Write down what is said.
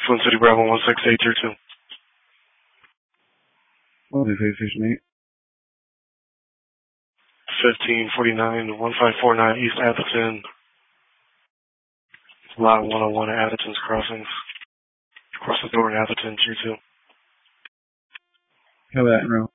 Twin City Bravo 16832. What is it, Station 8? 1549 1549 East Atherton. Lot 101 at Atherton's Crossings. Across the door in Atherton, G2. How about in row?